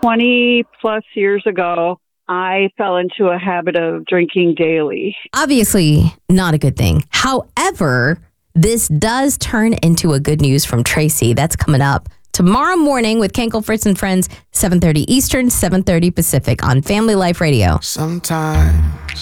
20 plus years ago, I fell into a habit of drinking daily. Obviously, not a good thing. However, this does turn into a good news from Tracy. That's coming up tomorrow morning with Kenkel, Fritz, and Friends, 7:30 Eastern, 7:30 Pacific on Family Life Radio. Sometimes